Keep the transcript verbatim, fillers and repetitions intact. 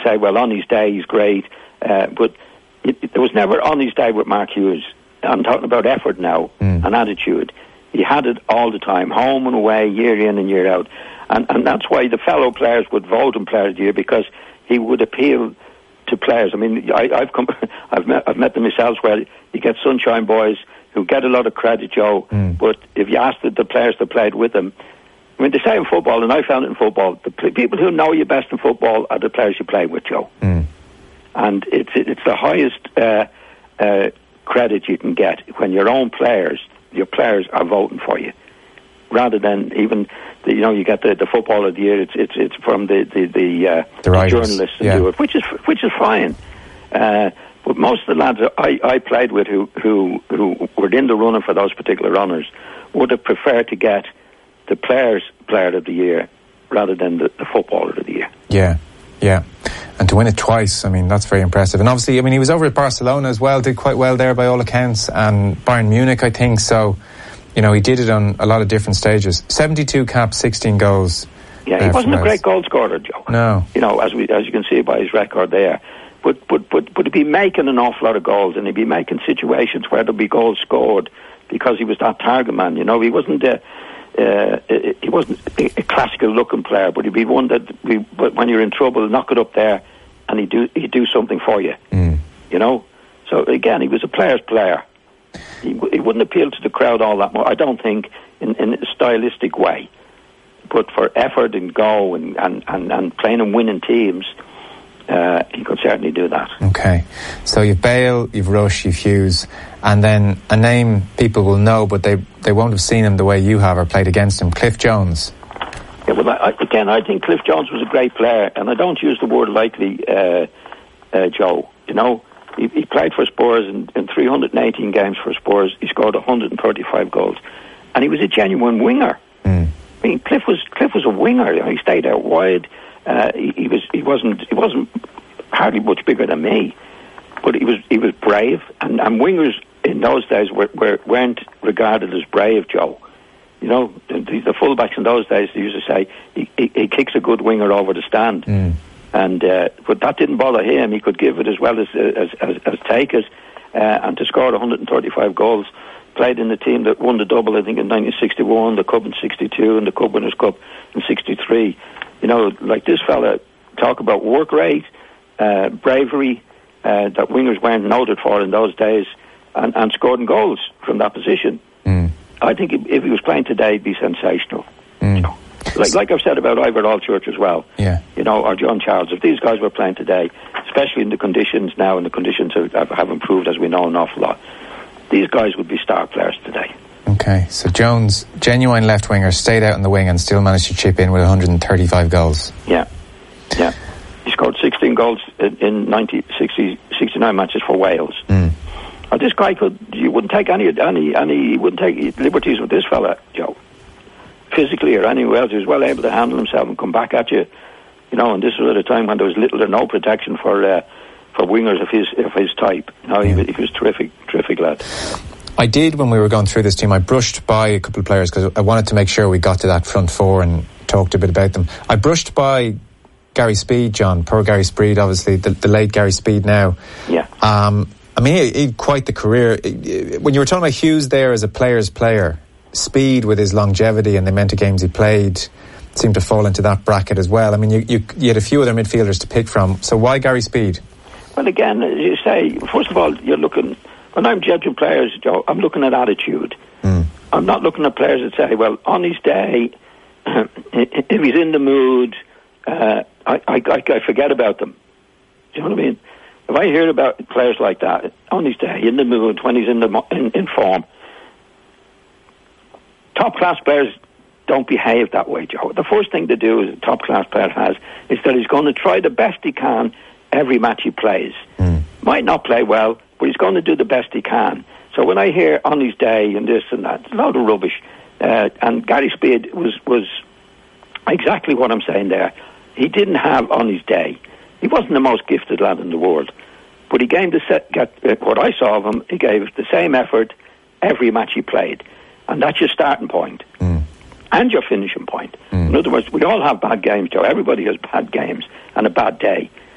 say, well, on his day he's great, uh, but it, it, there was never on his day with Mark Hughes. I'm talking about effort now mm. and attitude. He had it all the time, home and away, year in and year out. And, and that's why the fellow players would vote him Player of the Year, because he would appeal to players. I mean, I, I've come, I've met, I've met them myself, where you get sunshine boys who get a lot of credit, Joe. Mm. But if you ask the, the players that played with them, I mean, they say in football, and I found it in football, the p- people who know you best in football are the players you play with, Joe. Mm. And it's it's the highest uh, uh, credit you can get when your own players, your players are voting for you, rather than even, the, you know, you get the, the footballer of the year. It's it's it's from the the the, uh, the, the journalists who yeah. do it, which is which is fine. Uh, but most of the lads I, I played with who, who who were in the running for those particular honours would have preferred to get the players Player of the Year rather than the, the footballer of the year. Yeah, yeah. And to win it twice, I mean, that's very impressive. And obviously, I mean, he was over at Barcelona as well, did quite well there by all accounts, and Bayern Munich, I think. So, you know, he did it on a lot of different stages. seventy-two caps, sixteen goals. Yeah, he uh, wasn't a great goal scorer, Joe. No. You know, as we as you can see by his record there. But, but, but, but he'd be making an awful lot of goals, and he'd be making situations where there'd be goals scored because he was that target man. You know, he wasn't a... Uh, he wasn't a, a classical looking player, but he'd be one that we, when you're in trouble, knock it up there, and he'd do he'd do something for you. Mm. You know. So again, he was a player's player. He, he wouldn't appeal to the crowd all that much, I don't think, in, in a stylistic way. But for effort and go and and, and, and playing and winning teams, uh, he could certainly do that. Okay, so you've Bale, you've Rush, you've Hughes, and then a name people will know, but they, they won't have seen him the way you have or played against him, Cliff Jones. Yeah, well, I, again, I think Cliff Jones was a great player, and I don't use the word lightly, uh, uh, Joe. You know, he, he played for Spurs in, in three hundred eighteen games for Spurs. He scored one hundred thirty-five goals, and he was a genuine winger. Mm. I mean, Cliff was Cliff was a winger. You know, he stayed out wide. Uh, he, he was he wasn't he wasn't hardly much bigger than me, but he was he was brave. And, and wingers in those days were, were weren't regarded as brave, Joe. You know, the, the fullbacks in those days, they used to say he, he, he kicks a good winger over the stand, mm. and uh, but that didn't bother him. He could give it as well as as as, as take it, uh, and to score one hundred thirty-five goals. Played in the team that won the double, I think, in nineteen sixty-one, the Cup in sixty-two, and the Cup Winners' Cup in sixty-three. You know, like this fella, talk about work rate, uh, bravery, uh, that wingers weren't noted for in those days, and, and scoring goals from that position. Mm. I think if, if he was playing today, he'd be sensational. Mm. You know? Like like I've said about Ivor Allchurch as well, yeah. You know, or John Charles. If these guys were playing today, especially in the conditions now, and the conditions have, have improved, as we know, an awful lot, these guys would be star players today. Okay, so Jones, genuine left winger, stayed out in the wing and still managed to chip in with one hundred thirty-five goals. Yeah, yeah. He scored sixteen goals in, in ninety, sixty, sixty-nine matches for Wales. Mm. Well, this guy could, you wouldn't take any, any, any, you wouldn't take liberties with this fella, Joe. Physically or anywhere else, he was well able to handle himself and come back at you. You know, and this was at a time when there was little or no protection for uh, for wingers of his of his type. You know, yeah. he, he was terrific, terrific lad. I did, when we were going through this team, I brushed by a couple of players because I wanted to make sure we got to that front four and talked a bit about them. I brushed by Gary Speed, John, poor Gary Speed, obviously, the, the late Gary Speed now. Yeah. Um, I mean, he, he had quite the career. When you were talking about Hughes there as a player's player, Speed, with his longevity and the amount of games he played, seemed to fall into that bracket as well. I mean, you, you, you had a few other midfielders to pick from. So why Gary Speed? Well, again, as you say, first of all, you're looking... When I'm judging players, Joe, I'm looking at attitude. Mm. I'm not looking at players that say, well, on his day, if he's in the mood, uh, I, I, I forget about them. Do you know what I mean? If I hear about players like that, on his day, in the mood, when he's in, the, in, in form, top-class players don't behave that way, Joe. The first thing to do as a top-class player has is that he's going to try the best he can every match he plays. Mm. Might not play well, but he's going to do the best he can. So when I hear on his day and this and that, it's a lot of rubbish. Uh, and Gary Speed was, was exactly what I'm saying there. He didn't have on his day. He wasn't the most gifted lad in the world. But he gave the set, get, uh, what I saw of him, he gave the same effort every match he played. And that's your starting point. Mm. And your finishing point. Mm. In other words, we all have bad games, Joe. Everybody has bad games and a bad day.